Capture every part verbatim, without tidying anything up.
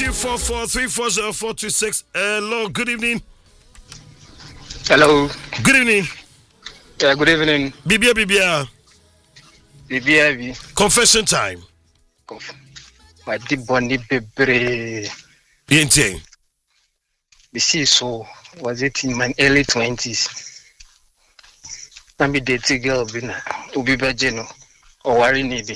two four four three four zero four two six. Hello, good evening. Hello. Good evening. Yeah, good evening. Bibia Bibia. Bibia. Confession time. Conf- My deep body baby. Yente. The see so was it in my early twenties. I'm a dating girl, Bina, Ubi Bajeno, or Wari Navy.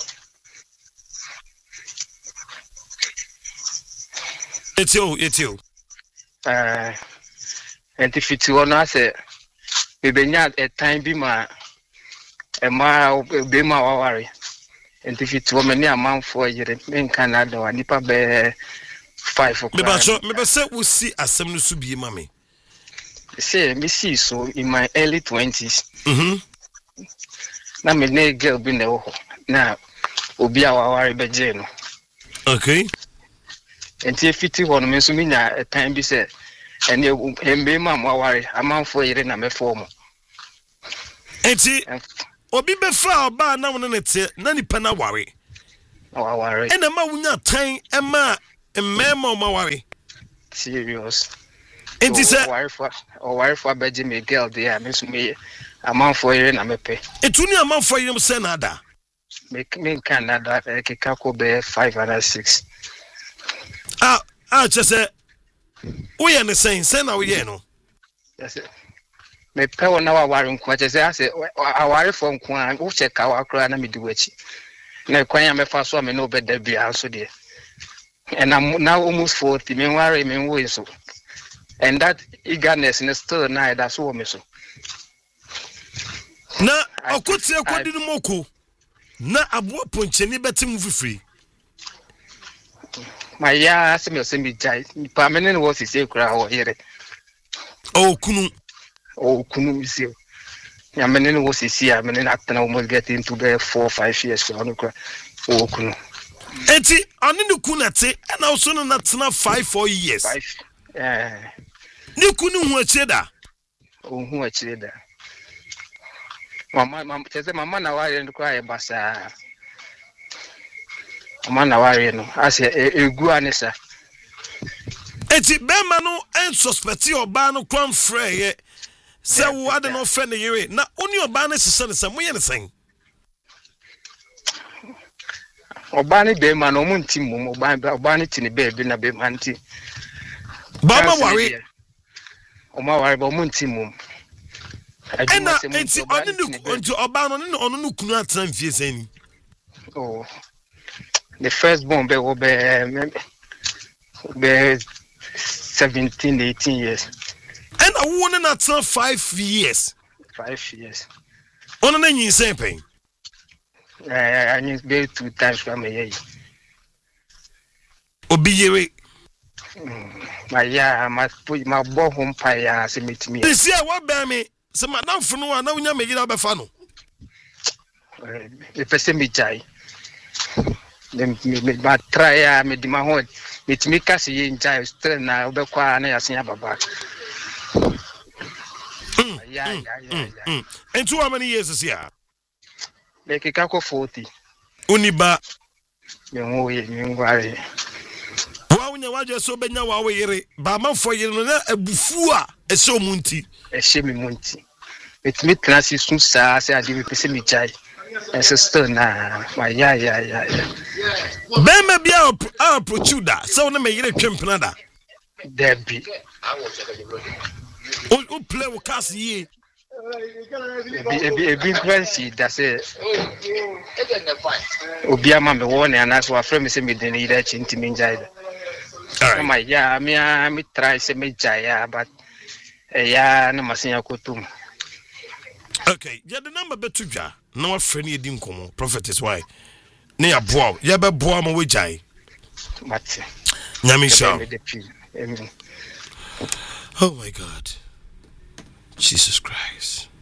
It's you, it's you. Uh, and if it's one, I say, Baby, not a time be my a mile be my worry. And if it's woman near Mount for you, in Canada, and Nipa be five o'clock. Maybe so, maybe say we see a seminar to be mommy. Say, me see so in my early twenties. Mm-hmm. Now, me ne girl be no now. Obi our worry bejeno. Okay. And if it one me so me na a time be say, and you and be mam worry. I'm out for you na me form. And see, Obi be far ba na one net na nipa na worry. Our worry. And the ma wunya time e ma e memo ma worry. Serious. And this or worry for or worry for beje me girl there me so me I'm out for you na me pay. Etuni am for you say nada. Make me Canada e keka ko be five and six. Ah, ah, just say, we are the same. Say now, we know. Yes, me pay one hour worry. What I say, I say, I worry from Kwan. Who check our cry na me do it. Na Kwan me first one me no better be also there. And I'm now almost forty. Me worry me way so. And that eagerness in the still night. That's what me so. Na akuti akwadi no moko. Na abuo poncheni beti move free. My ya se me se me jai pa me ne wo sise kura ho yere oh kunu oh kunu ise ya me ne wo sise ya me ne atana wo get into the four five years so no kura oh kunu enti ani ne kunate na so no na tena five four years five eh ne kunu hu achire da oh hu achire da mama mama tese mama na wa yere kura e basa Mana worry no as a gu anisa eti bema no en suspect oba no kwan frey se wo ade no fe ne yere na oni oba no sese ne se mo ye ne sen oba ne bema no mo nti mo oba oba ne ti ne be bi na be man ti ba ma worry o ma worry ba mo nti mo ena eti oni no nti oba no ne ono no kunu atran fie sen oh the first born be be be seventeen eighteen years. And a woman at five years. Five years. On an engine same pain. I need be two times from a Obi my yeah, my put my boy home pie submit me. This year what bear me? Some now for no one now make it up a funnel. If I send me jai. Them me but try me di mahon it me kasi yin jai still na obekwa na yasin ababa yeah yeah yeah yeah and two how many years is here like kako forty uniba me wo ye me ngware wa unya waje so benya wa wo yere ba manfo yere no na abufu a e se omunti e se me munti it me transi sun sa se ade me pese me jai sister na my yeah yeah yeah Bema bia approach da so na me yere twempena da Debbie o play wo cast ye ebi ebi fancy that say obi ama me wo na na so afre me se me den ida chinti me njai da my yeah me me try se me jaya but yeah na masinya kotum. Okay, yeah, the number betu dwa na wa frɛ ne edi nkomo prophet is why ne ya boa ya be boa ma wejai mate nyame sha. Oh my God, Jesus Christ.